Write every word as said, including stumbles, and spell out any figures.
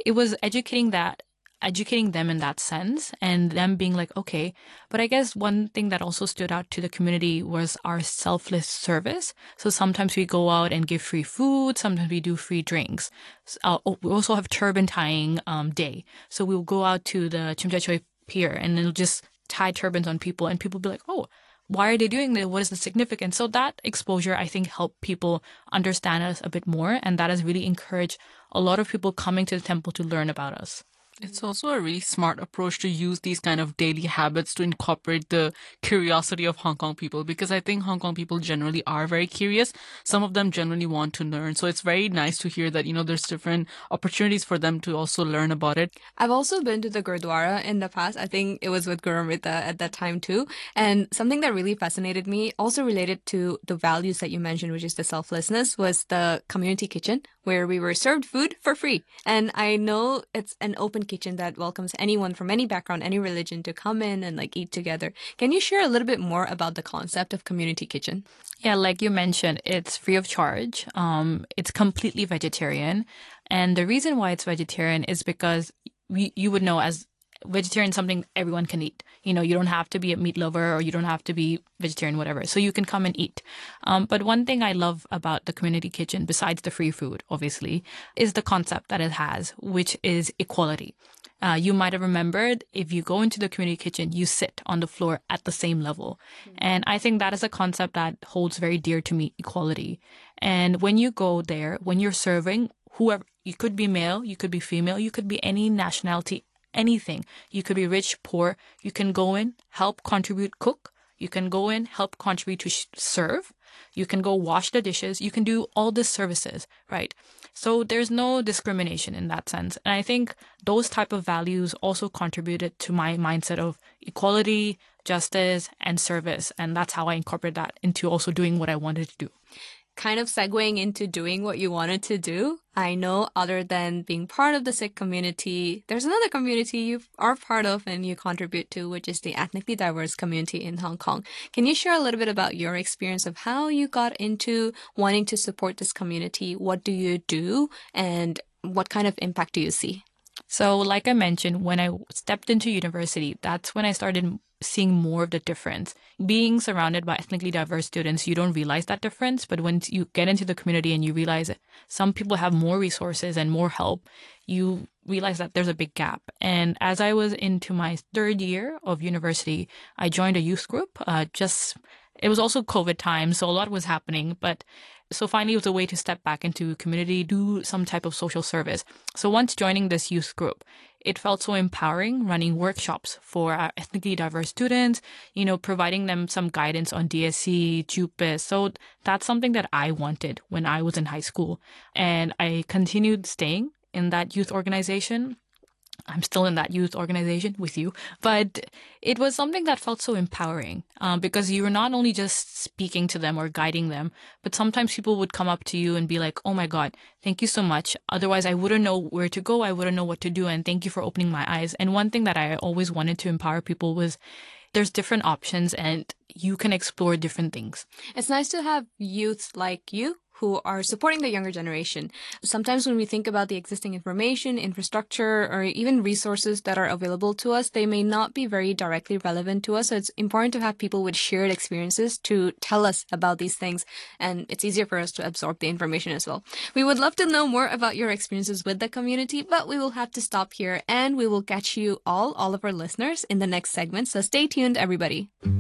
it was educating that educating them in that sense and them being like, okay. But I guess one thing that also stood out to the community was our selfless service. So sometimes we go out and give free food. Sometimes we do free drinks. Uh, we also have turban tying um, day. So we'll go out to the Chimchachoi Pier and it'll just tie turbans on people and people be like, oh, why are they doing this? What is the significance? So that exposure, I think, helped people understand us a bit more. And that has really encouraged a lot of people coming to the temple to learn about us. It's also a really smart approach to use these kind of daily habits to incorporate the curiosity of Hong Kong people, because I think Hong Kong people generally are very curious. Some of them generally want to learn. So it's very nice to hear that, you know, there's different opportunities for them to also learn about it. I've also been to the Gurdwara in the past. I think it was with Guru Amrita at that time too. And something that really fascinated me, also related to the values that you mentioned, which is the selflessness, was the community kitchen where we were served food for free. And I know it's an open kitchen that welcomes anyone from any background, any religion to come in and like eat together. Can you share a little bit more about the concept of community kitchen? Yeah, like you mentioned, it's free of charge. Um, it's completely vegetarian. And the reason why it's vegetarian is because we, you would know as vegetarian something everyone can eat. You know, you don't have to be a meat lover or you don't have to be vegetarian, whatever. So you can come and eat. Um, but one thing I love about the community kitchen, besides the free food, obviously, is the concept that it has, which is equality. Uh, you might have remembered if you go into the community kitchen, you sit on the floor at the same level. Mm-hmm. And I think that is a concept that holds very dear to me, equality. And when you go there, when you're serving, whoever, you could be male, you could be female, you could be any nationality, anything. You could be rich, poor. You can go in, help, contribute, cook. You can go in, help, contribute to sh- serve. You can go wash the dishes. You can do all these services, right? So there's no discrimination in that sense. And I think those type of values also contributed to my mindset of equality, justice, and service. And that's how I incorporate that into also doing what I wanted to do. Kind of segueing into doing what you wanted to do, I know other than being part of the Sikh community, there's another community you are part of and you contribute to, which is the ethnically diverse community in Hong Kong. Can you share a little bit about your experience of how you got into wanting to support this community? What do you do and what kind of impact do you see? So like I mentioned, when I stepped into university, that's when I started seeing more of the difference. Being surrounded by ethnically diverse students, you don't realize that difference. But when you get into the community and you realize that some people have more resources and more help, you realize that there's a big gap. And as I was into my third year of university, I joined a youth group. Uh, just it was also COVID time, so a lot was happening. But so finally, it was a way to step back into community, do some type of social service. So once joining this youth group, it felt so empowering running workshops for our ethnically diverse students, you know, providing them some guidance on D S C, JUPAS. So that's something that I wanted when I was in high school. And I continued staying in that youth organization. I'm still in that youth organization with you, but it was something that felt so empowering um, because you were not only just speaking to them or guiding them, but sometimes people would come up to you and be like, oh my God, thank you so much. Otherwise, I wouldn't know where to go. I wouldn't know what to do. And thank you for opening my eyes. And one thing that I always wanted to empower people was there's different options and you can explore different things. It's nice to have youth like you who are supporting the younger generation. Sometimes when we think about the existing information, infrastructure, or even resources that are available to us, they may not be very directly relevant to us. So it's important to have people with shared experiences to tell us about these things. And it's easier for us to absorb the information as well. We would love to know more about your experiences with the community, but we will have to stop here and we will catch you all, all of our listeners in the next segment. So stay tuned, everybody.